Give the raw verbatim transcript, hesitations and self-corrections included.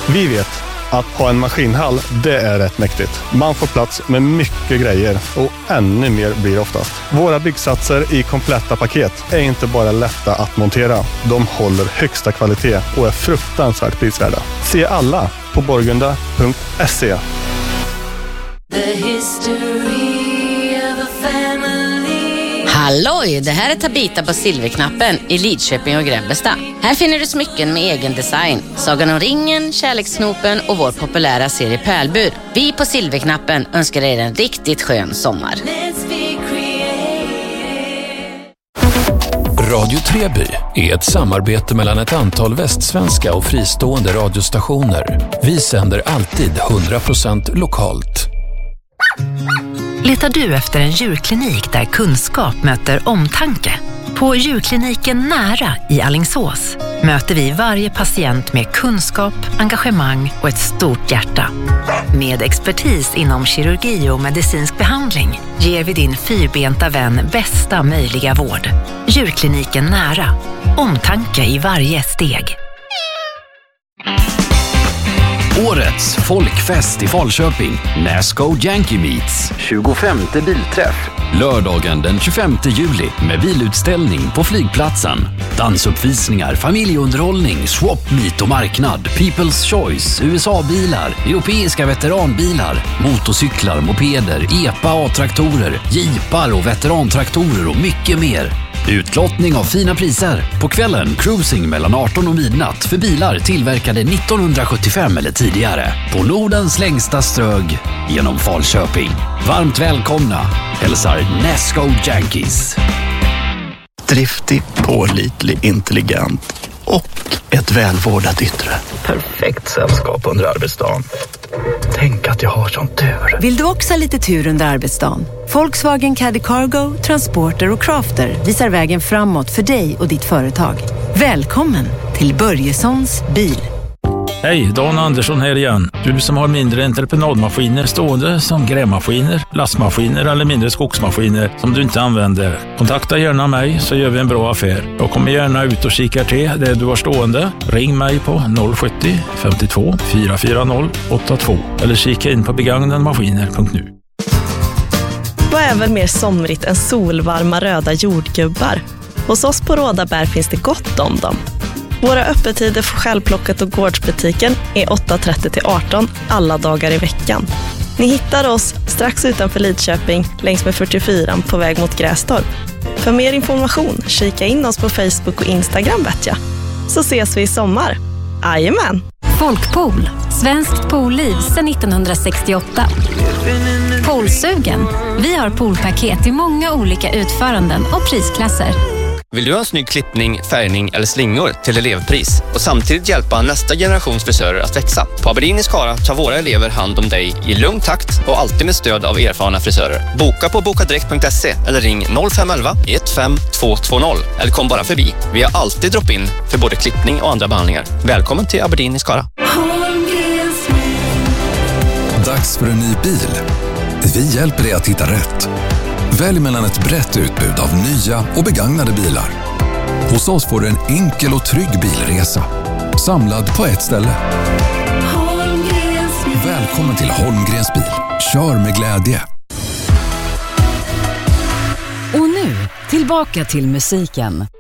Vi vet att ha en maskinhall, det är rätt mäktigt. Man får plats med mycket grejer och ännu mer blir oftast. Våra byggsatser i kompletta paket är inte bara lätta att montera. De håller högsta kvalitet och är fruktansvärt prisvärda. Se alla på borgunda punkt se. Halloj, det här är Tabita på Silverknappen i Lidköping och Grebbestad. Här finner du smycken med egen design, Sagan om ringen, Kärlekssnopen och vår populära serie Pärlbur. Vi på Silverknappen önskar er en riktigt skön sommar. Radio Treby är ett samarbete mellan ett antal västsvenska och fristående radiostationer. Vi sänder alltid hundra procent lokalt. Letar du efter en djurklinik där kunskap möter omtanke? På djurkliniken Nära i Alingsås möter vi varje patient med kunskap, engagemang och ett stort hjärta. Med expertis inom kirurgi och medicinsk behandling ger vi din fyrbenta vän bästa möjliga vård. Djurkliniken Nära. Omtanke i varje steg. Årets folkfest i Falköping. Nasco Yankee Meets. tjugofemte bilträff. Lördagen den tjugofemte juli med bilutställning på flygplatsen. Dansuppvisningar, familjeunderhållning, swap meet och marknad. People's Choice, U S A-bilar, europeiska veteranbilar, motorcyklar, mopeder, E P A A-traktorer, jeepar och veterantraktorer och mycket mer. Utlottning av fina priser. På kvällen cruising mellan arton och midnatt för bilar tillverkade nittonhundrasjuttiofem eller tidigare. På Nordens längsta strög genom Falköping. Varmt välkomna. Hälsar Nasco Yankees. Driftig, pålitlig, intelligent och ett välvårdat yttre. Perfekt sällskap under arbetsdagen. Tänk att jag har sån tur. Vill du också ha lite tur under arbetsdagen? Volkswagen Caddy Cargo, Transporter och Crafter visar vägen framåt för dig och ditt företag. Välkommen till Börjessons bil. Hej, Dan Andersson här igen. Du som har mindre entreprenadmaskiner stående som grävmaskiner, lastmaskiner eller mindre skogsmaskiner som du inte använder. Kontakta gärna mig så gör vi en bra affär. Jag kommer gärna ut och kikar till det du har stående. Ring mig på noll sjuttio femtiotvå fyra fyra noll åtta två eller kika in på begagnanmaskiner punkt nu. Vad är väl mer somrigt än solvarma röda jordgubbar? Hos oss på Rådabär finns det gott om dem. Våra öppettider för självplockat och gårdsbutiken är åtta trettio till arton alla dagar i veckan. Ni hittar oss strax utanför Lidköping längs med fyrtiofyran på väg mot Grästorp. För mer information, kika in oss på Facebook och Instagram vet jag. Så ses vi i sommar. Jajamän! Folkpool, svenskt poolliv sedan nittonhundrasextioåtta. Poolsugen. Vi har poolpaket i många olika utföranden och prisklasser. Vill du ha en snygg klippning, färgning eller slingor till elevpris och samtidigt hjälpa nästa generations frisörer att växa? På Aberdeen i Skara tar våra elever hand om dig i lugn takt och alltid med stöd av erfarna frisörer. Boka på bokadirekt punkt se eller ring noll fem ett ett ett fem två två noll eller kom bara förbi. Vi har alltid drop-in för både klippning och andra behandlingar. Välkommen till Aberdeen i Skara. Dags för en ny bil. Vi hjälper dig att hitta rätt. Välj mellan ett brett utbud av nya och begagnade bilar. Hos oss får du en enkel och trygg bilresa. Samlad på ett ställe. Välkommen till Holmgrens bil. Kör med glädje. Och nu, tillbaka till musiken.